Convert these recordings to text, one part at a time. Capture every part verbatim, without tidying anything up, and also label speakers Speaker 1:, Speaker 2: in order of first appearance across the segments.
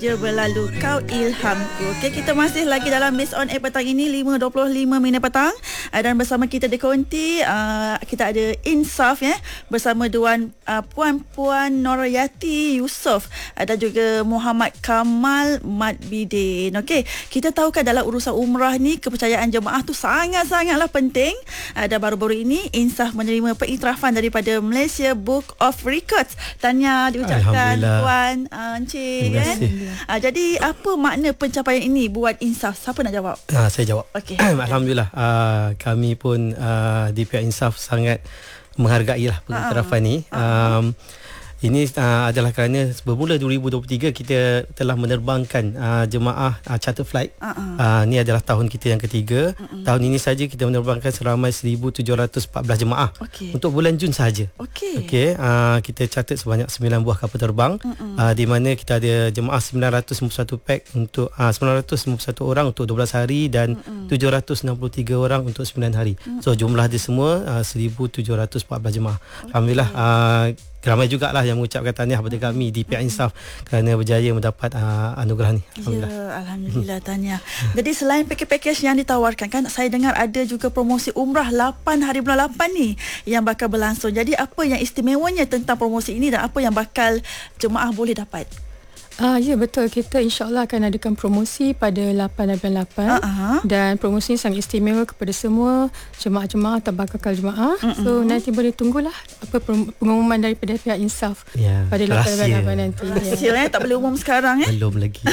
Speaker 1: Je berlalu kau ilhamku. Okey, kita masih lagi dalam Miss On Air petang ini lima dua puluh lima minit petang. Uh, dan bersama kita di konti uh, kita ada Insaf ya, bersama Duan uh, Puan-Puan Norayati Yusof uh, dan juga Muhammad Kamal Madbidin. Okey, kita tahu kan dalam urusan umrah ni kepercayaan jemaah tu sangat-sangatlah penting. Uh, dan baru-baru ini Insaf menerima pengiktirafan daripada Malaysia Book of Records. Tahniah diucapkan Puan uh, Encik kan. Uh, jadi apa makna pencapaian ini buat Insaf? Siapa nak jawab?
Speaker 2: Uh, saya jawab.
Speaker 1: Okay.
Speaker 2: Alhamdulillah. Uh, kami pun uh, di pihak Insaf sangat menghargai lah pengiktirafan uh, ni. Um, Ini uh, adalah kerana bermula dua ribu dua puluh tiga kita telah menerbangkan uh, jemaah uh, charter flight. Uh-uh. Uh, ini adalah tahun kita yang ketiga. Uh-uh. Tahun ini saja kita menerbangkan seramai seribu tujuh ratus empat belas jemaah okay. untuk bulan Jun sahaja. Okey. Okey, uh, kita catat sebanyak sembilan buah kapal terbang uh-uh. uh, di mana kita ada jemaah sembilan ratus sembilan puluh satu pack untuk uh, sembilan ratus sembilan puluh satu orang untuk dua belas hari dan uh-uh. tujuh ratus enam puluh tiga orang untuk sembilan hari. Uh-uh. So jumlah dia semua uh, seribu tujuh ratus empat belas jemaah. Okay. Alhamdulillah uh, ramai jugalah yang mengucapkan tahniah kepada kami di pihak Insaf kerana berjaya mendapat uh, anugerah ni.
Speaker 1: Alhamdulillah. Ya, Alhamdulillah tahniah. Jadi selain pakej-pakej yang ditawarkan kan, saya dengar ada juga promosi umrah lapan hari bulan lapan ni yang bakal berlangsung. Jadi apa yang istimewanya tentang promosi ini dan apa yang bakal jemaah boleh dapat?
Speaker 3: Ah, ya betul, kita insyaAllah akan adakan promosi pada lapan bulan lapan uh-huh. dan promosi ini sangat istimewa kepada semua jemaah-jemaah atau bakal jemaah. Uh-uh. So nanti boleh tunggulah apa pengumuman daripada pihak Insaf yeah, pada lapan bulan lapan nanti.
Speaker 1: Rahsia ya, tak boleh umum sekarang eh.
Speaker 2: Belum lagi.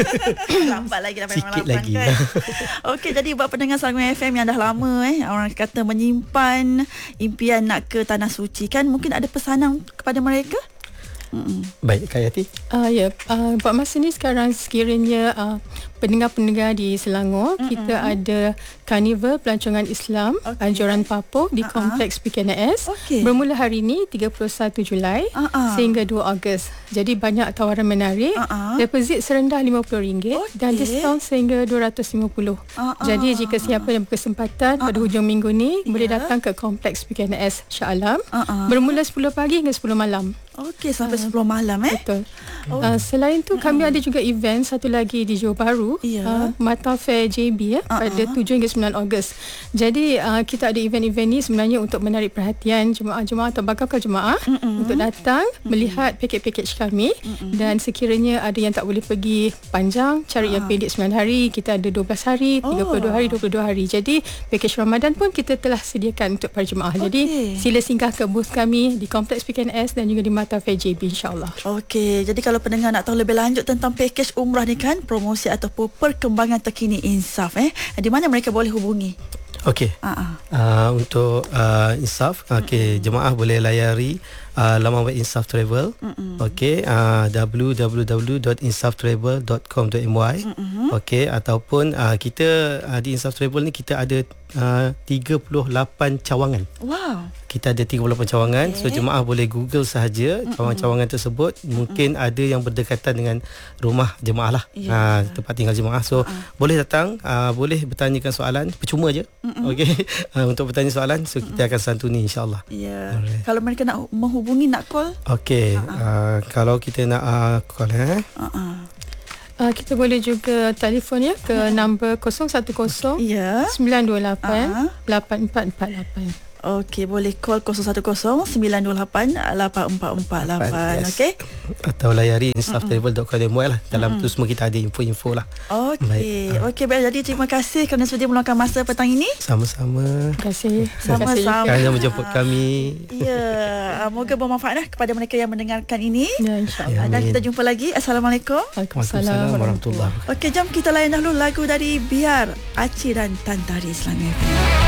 Speaker 1: Lambat lagi lapan bulan lapan.
Speaker 2: Sikit lagi.
Speaker 1: Kan? Okey, jadi buat pendengar Selangor F M yang dah lama eh, orang kata menyimpan impian nak ke Tanah Suci kan, mungkin ada pesanan kepada mereka? Mm-mm.
Speaker 2: Baik, Kak Yati.
Speaker 3: Uh, ya, uh, buat masa ni sekarang sekiranya uh, pendengar-pendengar di Selangor, Mm-mm. kita ada Karnival Pelancongan Islam okay. Anjuran Papua di uh-huh. Kompleks P K N S okay. bermula hari ini tiga puluh satu Julai uh-huh. sehingga dua Ogos. Jadi banyak tawaran menarik. Uh-huh. Deposit serendah lima puluh ringgit okay. dan diskaun sehingga dua ratus lima puluh. Uh-huh. Jadi jika siapa yang berkesempatan uh-huh. pada hujung minggu ni yeah. boleh datang ke Kompleks P K N S Shah Alam uh-huh. bermula sepuluh pagi hingga sepuluh malam.
Speaker 1: Okey, sampai sepuluh malam eh.
Speaker 3: Betul. Oh. Uh, selain tu kami uh-huh. ada juga event satu lagi di Johor Bahru, yeah. uh, Mata Fair J B ya, uh-huh. pada tujuh hingga sembilan Ogos. Jadi uh, kita ada event-event ni sebenarnya untuk menarik perhatian jemaah-jemaah atau bakal jemaah uh-huh. untuk datang uh-huh. melihat pakej-pakej kami uh-huh. dan sekiranya ada yang tak boleh pergi panjang, cari uh-huh. yang pendek sembilan hari, kita ada dua belas hari, tiga puluh dua hari, dua puluh dua hari. Jadi pakej Ramadan pun kita telah sediakan untuk para jemaah. Okay. Jadi sila singgah ke booth kami di Kompleks P K N S dan juga di Mata Fair J B insyaAllah. Okey,
Speaker 1: jadi kalau pendengar nak tahu lebih lanjut tentang pakej umrah ni kan, promosi ataupun perkembangan terkini Insaf eh, di mana mereka boleh hubungi?
Speaker 2: Okey. Uh-huh. Uh, untuk uh, Insaf, okey, uh-huh. jemaah boleh layari uh, laman web Insaf Travel. Uh-huh. Okey, uh, w w w dot insaf travel dot com dot my. Uh-huh. Okey, ataupun uh, kita uh, di Insaf Travel ni kita ada uh, tiga puluh lapan cawangan. Wow. Kita ada tiga puluh lapan cawangan. Okay. So jemaah boleh Google sahaja uh-uh. cawangan-cawangan tersebut. Mungkin uh-uh. ada yang berdekatan dengan rumah jemaah lah, yeah. uh, tempat tinggal jemaah. So uh-uh. boleh datang, uh, boleh bertanyakan soalan, percuma je. Uh-uh. Okey, uh, untuk bertanya soalan, so kita uh-uh. akan santuni insya-Allah.
Speaker 1: Ya. Yeah. Kalau mereka nak menghubungi, nak call?
Speaker 2: Okey, uh-uh. uh, kalau kita nak uh, call eh. Uh-uh.
Speaker 3: Uh, kita boleh juga telefon ya ke uh-huh. nombor kosong satu kosong
Speaker 1: yeah.
Speaker 3: sembilan dua lapan uh-huh. lapan empat empat lapan.
Speaker 1: Okey, boleh call kosong satu kosong sembilan dua lapan lapan empat empat lapan. Yes. Okey.
Speaker 2: Atau layari insaf travel dot com dot my lah. Dalam mm-hmm. tu semua kita ada info-info lah.
Speaker 1: Okey. Okey, baik. Jadi terima kasih kerana sudah meluangkan masa petang ini.
Speaker 2: Sama-sama.
Speaker 3: Terima kasih.
Speaker 1: Sama-sama.
Speaker 2: Kerana menjemput kami.
Speaker 1: Ya, moga bermanfaat lah kepada mereka yang mendengarkan ini.
Speaker 3: Ya, insya-Allah.
Speaker 1: Dan kita jumpa lagi. Assalamualaikum.
Speaker 3: Waalaikumsalam
Speaker 2: warahmatullahi wabarakatuh.
Speaker 1: Okey, jom kita layan dahulu lagu dari Biar Aci dan Tantari Selangor.